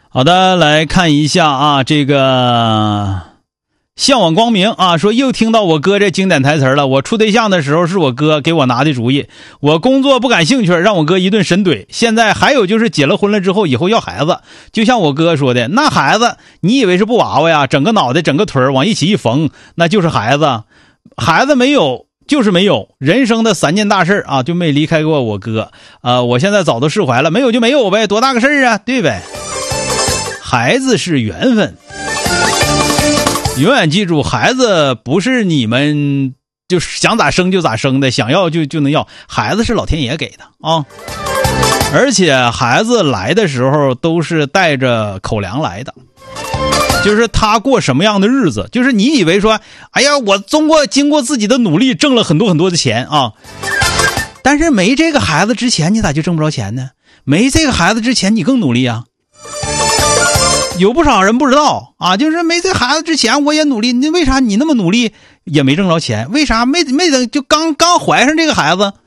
好的，来看一下啊，这个向往光明啊，说又听到我哥这经典台词了。我处对象的时候是我哥给我拿的主意，我工作不感兴趣，让我哥一顿神怼。现在还有就是结了婚了之后，以后要孩子，就像我哥说的，那孩子你以为是布娃娃呀？整个脑袋整个腿往一起一缝，那就是孩子。孩子没有就是没有，人生的3件大事啊，就没离开过我哥。我现在早都释怀了，没有就没有呗，多大个事儿啊，对呗？孩子是缘分，永远记住，孩子不是你们就想咋生就咋生的，想要就能要，孩子是老天爷给的啊！而且孩子来的时候都是带着口粮来的，就是他过什么样的日子，就是你以为说，哎呀，我经过自己的努力挣了很多很多的钱啊，但是没这个孩子之前你咋就挣不着钱呢？没这个孩子之前你更努力啊。有不少人不知道啊，就是没这孩子之前我也努力，那为啥你那么努力也没挣着钱？为啥没等就刚怀上这个孩子，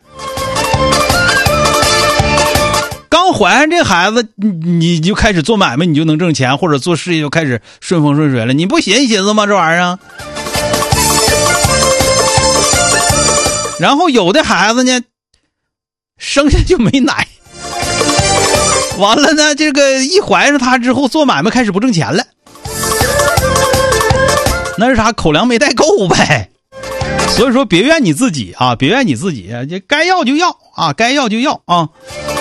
刚怀上这个孩子你就开始做买卖，你就能挣钱，或者做事业就开始顺风顺水了？你不寻思吗？这玩意儿。然后有的孩子呢，生下就没奶。完了呢，这个一怀上他之后做买卖开始不挣钱了，那是啥？口粮没带够呗。所以说别怨你自己啊，别怨你自己，该要就要啊，该要就要啊。